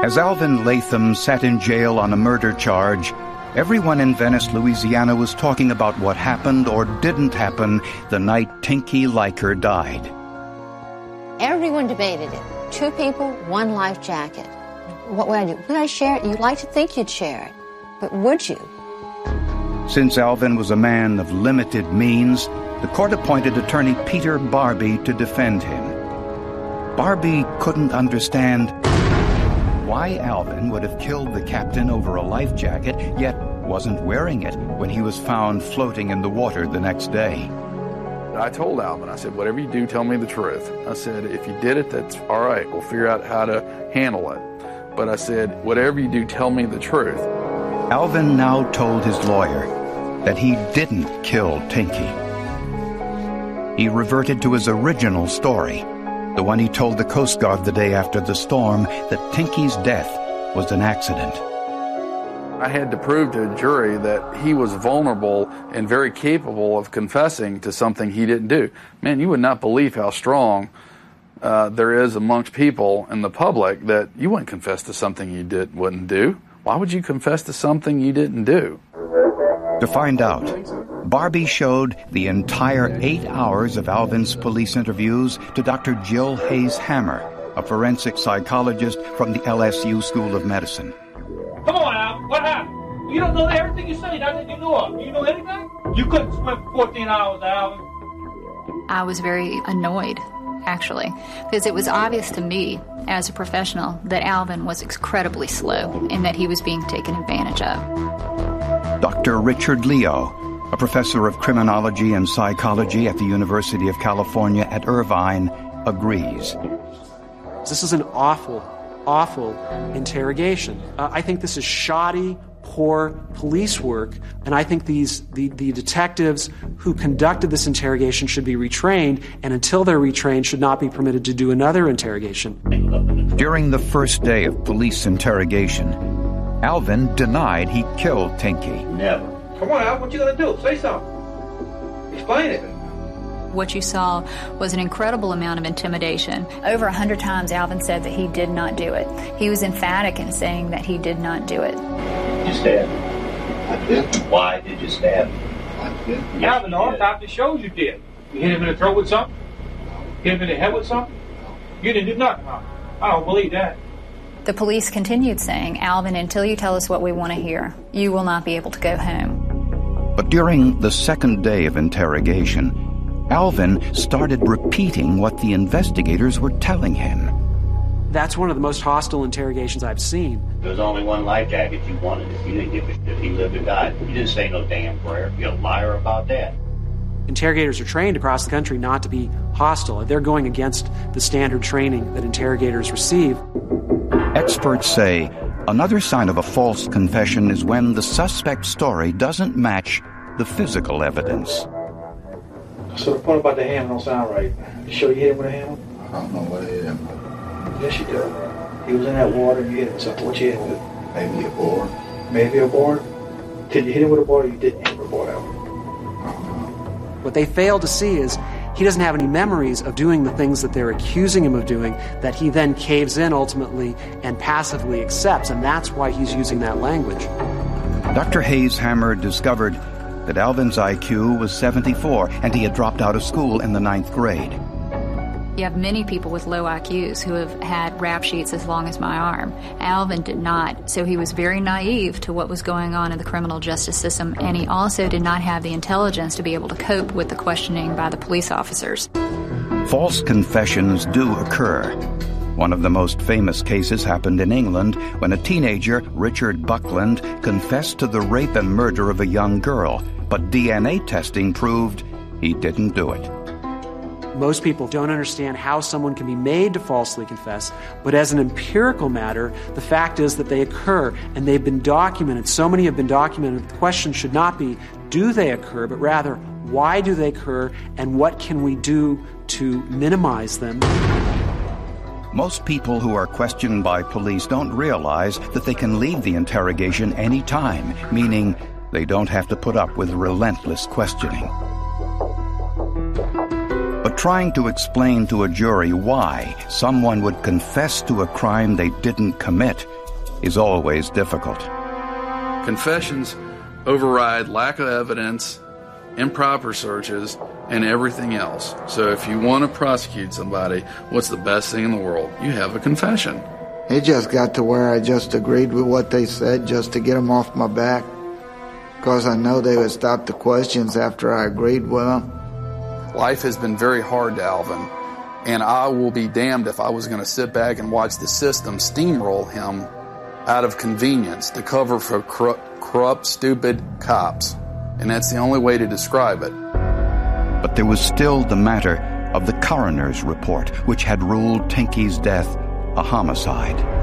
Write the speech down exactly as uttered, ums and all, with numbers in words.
As Alvin Latham sat in jail on a murder charge, everyone in Venice, Louisiana was talking about what happened or didn't happen the night Tinky Liker died. Everyone debated it. Two people, one life jacket. What would I do? Would I share it? You'd like to think you'd share it, but would you? Since Alvin was a man of limited means, the court appointed attorney Peter Barbee to defend him. Barbee couldn't understand why Alvin would have killed the captain over a life jacket, yet wasn't wearing it when he was found floating in the water the next day. I told Alvin, I said, whatever you do, tell me the truth. I said, if you did it, that's all right. We'll figure out how to handle it. But I said, whatever you do, tell me the truth. Alvin now told his lawyer that he didn't kill Tinky. He reverted to his original story, the one he told the Coast Guard the day after the storm, that Tinky's death was an accident. I had to prove to a jury that he was vulnerable and very capable of confessing to something he didn't do. Man, you would not believe how strong uh, there is amongst people in the public that you wouldn't confess to something you did, wouldn't do. Why would you confess to something you didn't do? To find out, Barbee showed the entire eight hours of Alvin's police interviews to Doctor Jill Hayes Hammer, a forensic psychologist from the L S U School of Medicine. Come on, Alvin, what happened? You don't know everything you say, nothing you know of. Do you know anything? You couldn't swim for fourteen hours, Alvin. I was very annoyed, actually, because it was obvious to me as a professional that Alvin was incredibly slow and that he was being taken advantage of. Doctor Richard Leo, a professor of criminology and psychology at the University of California at Irvine, agrees. This is an awful, awful interrogation. Uh, I think this is shoddy, poor police work, and I think these the, the detectives who conducted this interrogation should be retrained, and until they're retrained, should not be permitted to do another interrogation. During the first day of police interrogation, Alvin denied he killed Tinky. Never. Come on, Alvin, what you gonna do? Say something. Explain it. What you saw was an incredible amount of intimidation. Over a hundred times Alvin said that he did not do it. He was emphatic in saying that he did not do it. You stabbed him. I did. Why did you stab him? I did. Yes, Alvin, the autopsy shows you did. You hit him in the throat with something? Hit him in the head with something? You didn't do nothing, huh? I don't believe that. The police continued saying, Alvin, until you tell us what we want to hear, you will not be able to go home. But during the second day of interrogation, Alvin started repeating what the investigators were telling him. That's one of the most hostile interrogations I've seen. There was only one life jacket you wanted. If you didn't give a shit if he lived or died. You didn't say no damn prayer. You're a liar about that. Interrogators are trained across the country not to be hostile. They're going against the standard training that interrogators receive. Experts say another sign of a false confession is when the suspect's story doesn't match the physical evidence. So the point about the hammer don't sound right. You sure you hit him with a hammer? I don't know what hit him. Yes, you did. He was in that water and you hit him with something. What you hit him with? Maybe a board. Maybe a board? Did you hit him with a board or you didn't hit him with a board out? What they fail to see is he doesn't have any memories of doing the things that they're accusing him of doing that he then caves in ultimately and passively accepts, and that's why he's using that language. Doctor Hayes Hammer discovered that Alvin's I Q was seventy-four and he had dropped out of school in the ninth grade. You have many people with low I Qs who have had rap sheets as long as my arm. Alvin did not, so he was very naive to what was going on in the criminal justice system, and he also did not have the intelligence to be able to cope with the questioning by the police officers. False confessions do occur. One of the most famous cases happened in England when a teenager, Richard Buckland, confessed to the rape and murder of a young girl, but D N A testing proved he didn't do it. Most people don't understand how someone can be made to falsely confess, but as an empirical matter, the fact is that they occur, and they've been documented. So many have been documented. The question should not be, do they occur, but rather, why do they occur, and what can we do to minimize them? Most people who are questioned by police don't realize that they can leave the interrogation any time, meaning they don't have to put up with relentless questioning. But But trying to explain to a jury why someone would confess to a crime they didn't commit is always difficult. Confessions override lack of evidence, improper searches, and everything else. So if you want to prosecute somebody, what's the best thing in the world? You have a confession. It just got to where I just agreed with what they said just to get them off my back. Because I know they would stop the questions after I agreed with them. Life has been very hard to Alvin, and I will be damned if I was going to sit back and watch the system steamroll him out of convenience to cover for corrupt, corrupt, stupid cops. And that's the only way to describe it. But there was still the matter of the coroner's report, which had ruled Tinky's death a homicide.